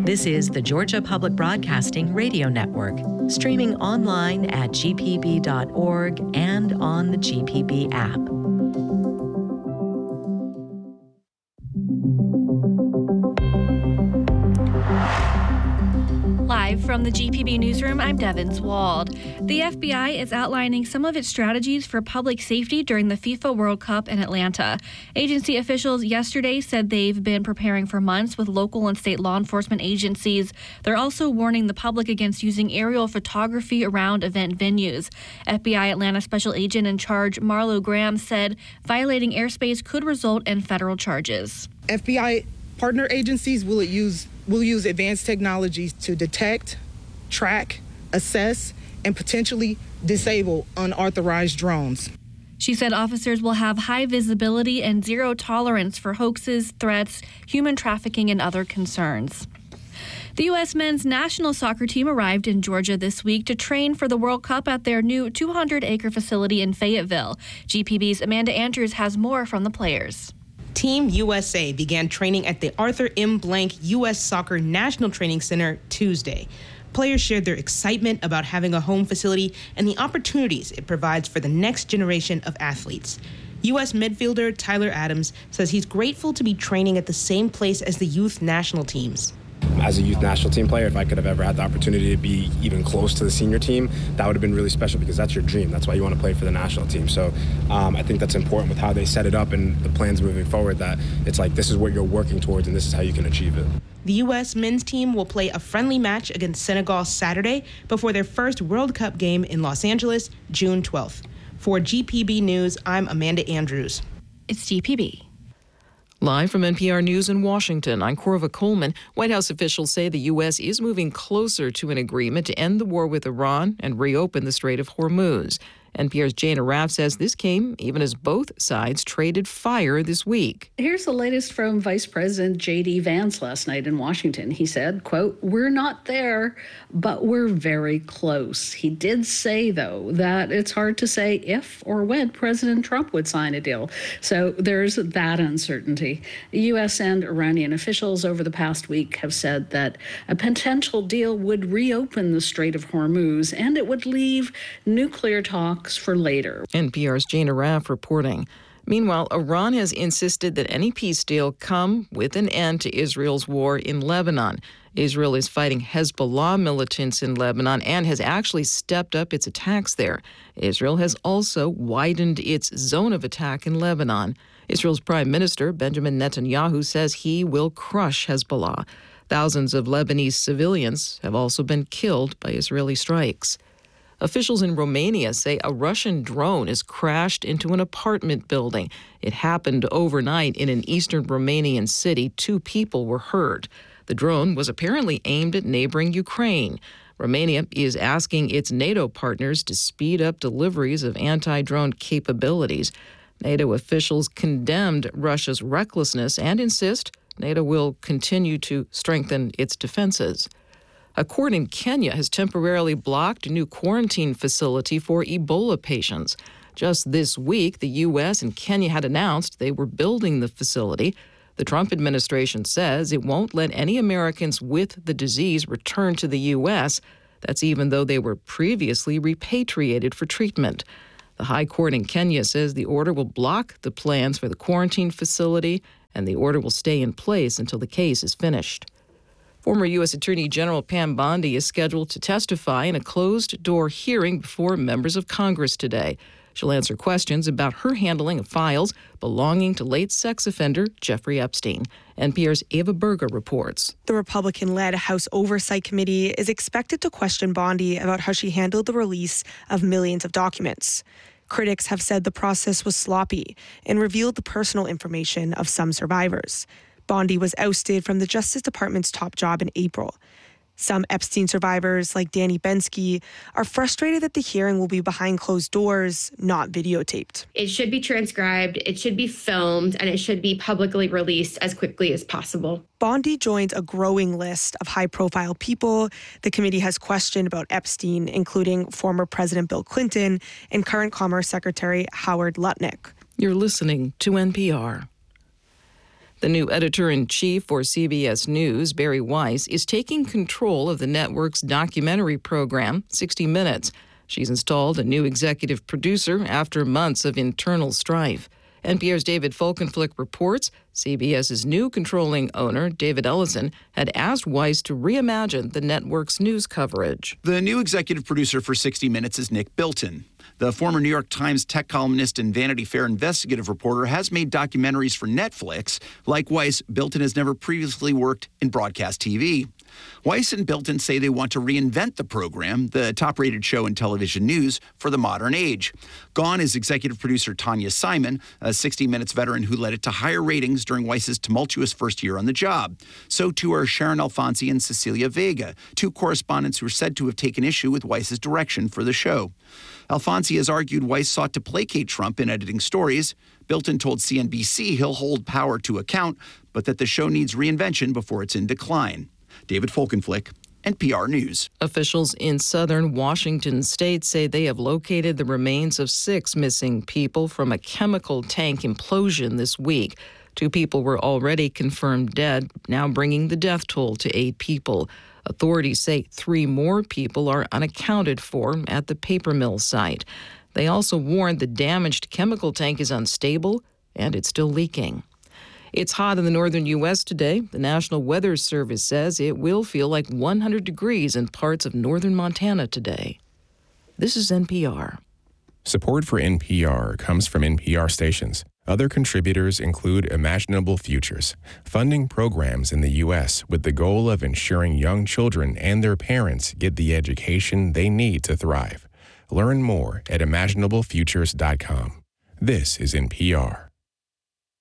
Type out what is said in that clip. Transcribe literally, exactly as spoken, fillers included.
This is the Georgia Public Broadcasting Radio Network, streaming online at g p b dot org and on the G P B app. Live from the G P B Newsroom, I'm Devin Wald. The F B I is outlining some of its strategies for public safety during the FIFA World Cup in Atlanta. Agency officials yesterday said they've been preparing for months with local and state law enforcement agencies. They're also warning the public against using aerial photography around event venues. F B I Atlanta Special Agent in Charge Marlo Graham said violating airspace could result in federal charges. F B I partner agencies will use will use advanced technologies to detect, track, assess, and potentially disable unauthorized drones. She said officers will have high visibility and zero tolerance for hoaxes, threats, human trafficking, and other concerns. The U S men's national soccer team arrived in Georgia this week to train for the World Cup at their new two hundred acre facility in Fayetteville. G P B's Amanda Andrews has more from the players. Team U S A began training at the Arthur M. Blank U S Soccer National Training Center Tuesday. Players shared their excitement about having a home facility and the opportunities it provides for the next generation of athletes. U S midfielder Tyler Adams says he's grateful to be training at the same place as the youth national teams. As a youth national team player, if I could have ever had the opportunity to be even close to the senior team, that would have been really special because that's your dream. That's why you want to play for the national team. So um, I think that's important with how they set it up and the plans moving forward, that it's like this is what you're working towards and this is how you can achieve it. The U S men's team will play a friendly match against Senegal Saturday before their first World Cup game in Los Angeles, June twelfth. For G P B News, I'm Amanda Andrews. It's G P B. Live from N P R News in Washington, I'm Corva Coleman. White House officials say the U S is moving closer to an agreement to end the war with Iran and reopen the Strait of Hormuz. N P R's Jane Arraf says this came even as both sides traded fire this week. Here's the latest from Vice President J D Vance last night in Washington. He said, quote, "We're not there, but we're very close." He did say, though, that it's hard to say if or when President Trump would sign a deal. So there's that uncertainty. The U S and Iranian officials over the past week have said that a potential deal would reopen the Strait of Hormuz and it would leave nuclear talks for later. N P R's Jane Arraf reporting. Meanwhile, Iran has insisted that any peace deal come with an end to Israel's war in Lebanon. Israel is fighting Hezbollah militants in Lebanon and has actually stepped up its attacks there. Israel has also widened its zone of attack in Lebanon. Israel's Prime Minister Benjamin Netanyahu says he will crush Hezbollah. Thousands of Lebanese civilians have also been killed by Israeli strikes. Officials in Romania say a Russian drone has crashed into an apartment building. It happened overnight in an eastern Romanian city. Two people were hurt. The drone was apparently aimed at neighboring Ukraine. Romania is asking its NATO partners to speed up deliveries of anti-drone capabilities. NATO officials condemned Russia's recklessness and insist NATO will continue to strengthen its defenses. A court in Kenya has temporarily blocked a new quarantine facility for Ebola patients. Just this week, the U S and Kenya had announced they were building the facility. The Trump administration says it won't let any Americans with the disease return to the U S. That's even though they were previously repatriated for treatment. The High Court in Kenya says the order will block the plans for the quarantine facility, and the order will stay in place until the case is finished. Former U S Attorney General Pam Bondi is scheduled to testify in a closed-door hearing before members of Congress today. She'll answer questions about her handling of files belonging to late sex offender Jeffrey Epstein. N P R's Ava Berger reports. The Republican-led House Oversight Committee is expected to question Bondi about how she handled the release of millions of documents. Critics have said the process was sloppy and revealed the personal information of some survivors. Bondi was ousted from the Justice Department's top job in April. Some Epstein survivors, like Danny Bensky, are frustrated that the hearing will be behind closed doors, not videotaped. It should be transcribed, it should be filmed, and it should be publicly released as quickly as possible. Bondi joins a growing list of high-profile people the committee has questioned about Epstein, including former President Bill Clinton and current Commerce Secretary Howard Lutnick. You're listening to N P R. The new editor-in-chief for C B S News, Barry Weiss, is taking control of the network's documentary program, sixty minutes. She's installed a new executive producer after months of internal strife. N P R's David Folkenflik reports CBS's new controlling owner, David Ellison, had asked Weiss to reimagine the network's news coverage. The new executive producer for sixty minutes is Nick Bilton. The former New York Times tech columnist and Vanity Fair investigative reporter has made documentaries for Netflix. Like Weiss, Bilton has never previously worked in broadcast T V. Weiss and Bilton say they want to reinvent the program, the top-rated show in television news, for the modern age. Gone is executive producer Tanya Simon, a sixty minutes veteran who led it to higher ratings during Weiss's tumultuous first year on the job. So too are Sharon Alfonsi and Cecilia Vega, two correspondents who are said to have taken issue with Weiss's direction for the show. Alfonsi has argued Weiss sought to placate Trump in editing stories. Bilton told C N B C he'll hold power to account, but that the show needs reinvention before it's in decline. David Folkenflik, N P R News. Officials in southern Washington state say they have located the remains of six missing people from a chemical tank implosion this week. Two people were already confirmed dead, now bringing the death toll to eight people. Authorities say three more people are unaccounted for at the paper mill site. They also warned the damaged chemical tank is unstable and it's still leaking. It's hot in the northern U S today. The National Weather Service says it will feel like one hundred degrees in parts of northern Montana today. This is N P R. Support for N P R comes from N P R stations. Other contributors include Imaginable Futures, funding programs in the U S with the goal of ensuring young children and their parents get the education they need to thrive. Learn more at imaginable futures dot com. This is N P R.